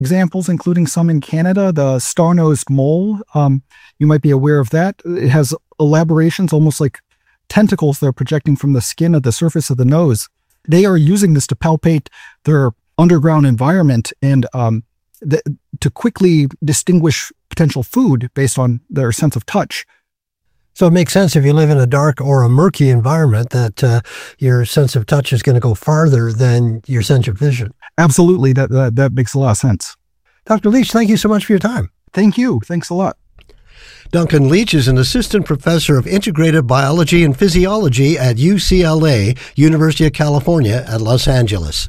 examples, including some in Canada. The star-nosed mole, you might be aware of that. It has elaborations, almost like tentacles that are projecting from the skin at the surface of the nose. They are using this to palpate their underground environment and to quickly distinguish potential food based on their sense of touch. So it makes sense if you live in a dark or a murky environment that your sense of touch is going to go farther than your sense of vision. Absolutely. That makes a lot of sense. Dr. Leach, thank you so much for your time. Thank you. Thanks a lot. Duncan Leach is an assistant professor of integrative biology and physiology at UCLA, University of California at Los Angeles.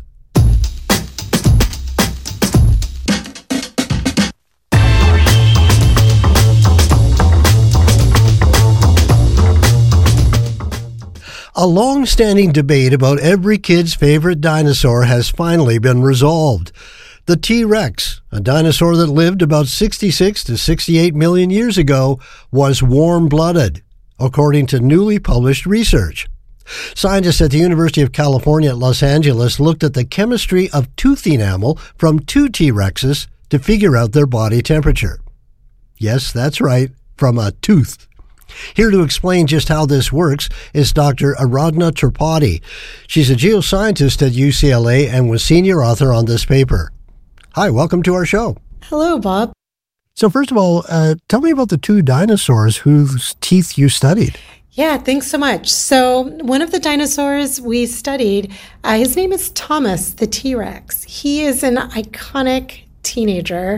A long-standing debate about every kid's favorite dinosaur has finally been resolved. The T-Rex, a dinosaur that lived about 66 to 68 million years ago, was warm-blooded, according to newly published research. Scientists at the University of California at Los Angeles looked at the chemistry of tooth enamel from two T-Rexes to figure out their body temperature. Yes, that's right, from a tooth. Here to explain just how this works is Dr. Aradhna Tripathi. She's a geoscientist at UCLA and was senior author on this paper. Hi, welcome to our show. Hello, Bob. So first of all, tell me about the two dinosaurs whose teeth you studied. Yeah, thanks so much. So one of the dinosaurs we studied, his name is Thomas the T-Rex. He is an iconic teenager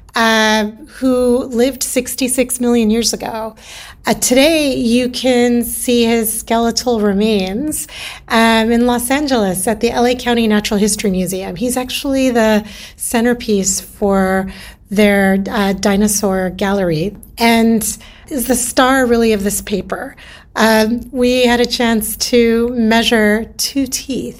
who lived 66 million years ago. Today, you can see his skeletal remains in Los Angeles at the LA County Natural History Museum. He's actually the centerpiece for their dinosaur gallery and is the star really of this paper. We had a chance to measure two teeth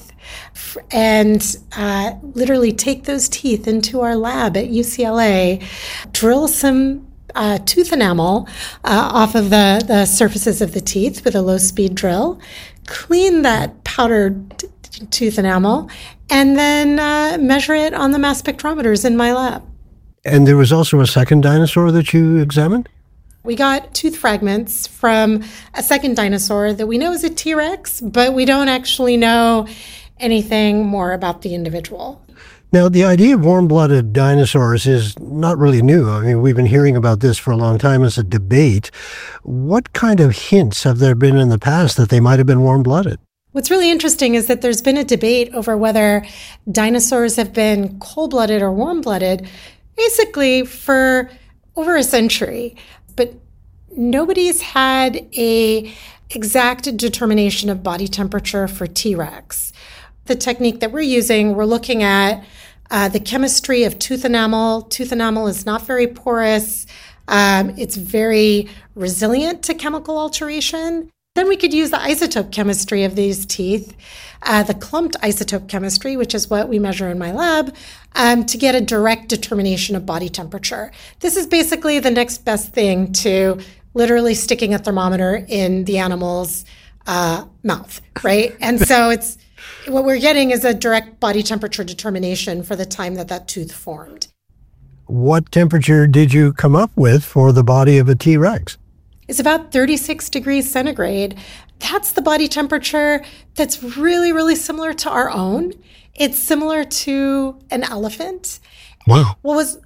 and literally take those teeth into our lab at UCLA, drill some tooth enamel off of the surfaces of the teeth with a low-speed drill, clean that powdered tooth enamel, and then measure it on the mass spectrometers in my lab. And there was also a second dinosaur that you examined? We got tooth fragments from a second dinosaur that we know is a T-Rex, but we don't actually know anything more about the individual. Now, the idea of warm-blooded dinosaurs is not really new. I mean, we've been hearing about this for a long time as a debate. What kind of hints have there been in the past that they might have been warm-blooded? What's really interesting is that there's been a debate over whether dinosaurs have been cold-blooded or warm-blooded, basically for over a century. But nobody's had an exact determination of body temperature for T-Rex. The technique that we're using, we're looking at the chemistry of tooth enamel. Tooth enamel is not very porous. It's very resilient to chemical alteration. Then we could use the isotope chemistry of these teeth, the clumped isotope chemistry, which is what we measure in my lab, to get a direct determination of body temperature. This is basically the next best thing to literally sticking a thermometer in the animal's mouth, right? And so it's what we're getting is a direct body temperature determination for the time that tooth formed. What temperature did you come up with for the body of a T-Rex? It's about 36 degrees centigrade. That's the body temperature that's really, really similar to our own. It's similar to an elephant. Wow.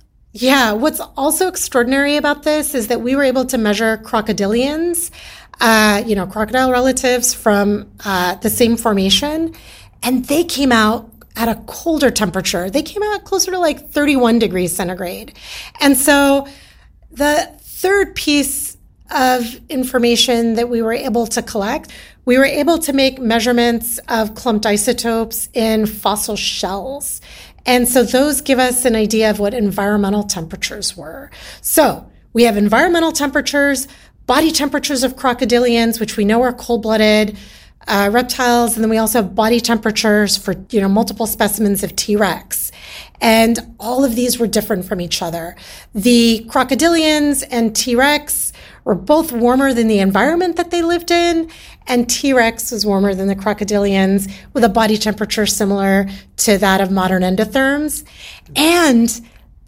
What's also extraordinary about this is that we were able to measure crocodilians, crocodile relatives from the same formation, and they came out at a colder temperature. They came out closer to like 31 degrees centigrade. And so the third piece of information that we were able to collect, we were able to make measurements of clumped isotopes in fossil shells. And so those give us an idea of what environmental temperatures were. So we have environmental temperatures, body temperatures of crocodilians, which we know are cold-blooded reptiles, and then we also have body temperatures for multiple specimens of T-Rex. And all of these were different from each other. The crocodilians and T-Rex were both warmer than the environment that they lived in, and T-Rex was warmer than the crocodilians with a body temperature similar to that of modern endotherms. And